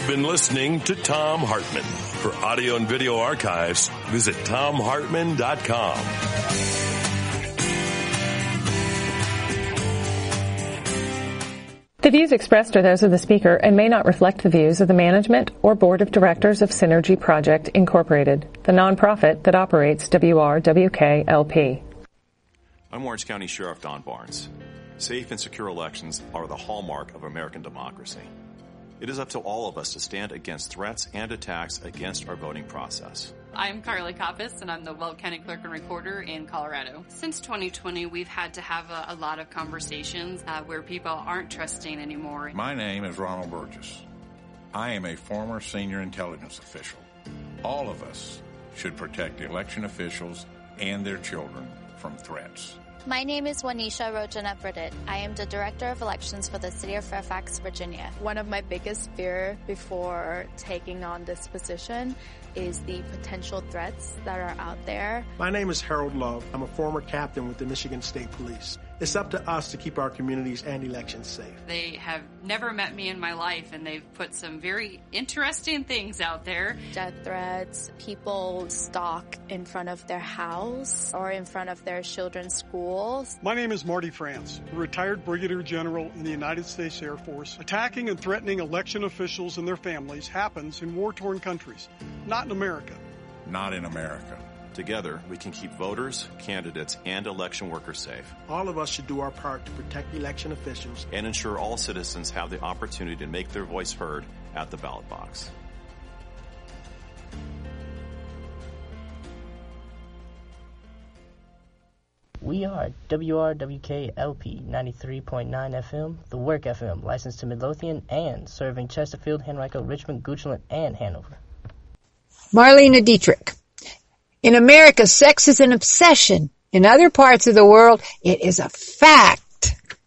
You've been listening to Thom Hartmann. For audio and video archives, visit thomhartmann.com. The views expressed are those of the speaker and may not reflect the views of the management or board of directors of Synergy Project, Incorporated, the nonprofit that operates WRWK-LP. I'm Orange County Sheriff Don Barnes. Safe and secure elections are the hallmark of American democracy. It is up to all of us to stand against threats and attacks against our voting process. I'm Carly Coppice, and I'm the Weld County Clerk and Recorder in Colorado. Since 2020, we've had to have a lot of conversations where people aren't trusting anymore. My name is Ronald Burgess. I am a former senior intelligence official. All of us should protect election officials and their children from threats. My name is Wanisha Rojana-Burdett. I am the Director of Elections for the City of Fairfax, Virginia. One of my biggest fears before taking on this position is the potential threats that are out there. My name is Harold Love. I'm a former captain with the Michigan State Police. It's up to us to keep our communities and elections safe. They have never met me in my life, and they've put some very interesting things out there. Death threats, people stalk in front of their house or in front of their children's schools. My name is Marty France, a retired Brigadier General in the United States Air Force. Attacking and threatening election officials and their families happens in war-torn countries, not in America. Not in America. Together, we can keep voters, candidates, and election workers safe. All of us should do our part to protect election officials and ensure all citizens have the opportunity to make their voice heard at the ballot box. We are WRWK-LP 93.9 FM, the Work FM, licensed to Midlothian and serving Chesterfield, Henrico, Richmond, Goochland, and Hanover. Marlena Dietrich. In America, sex is an obsession. In other parts of the world, it is a fact.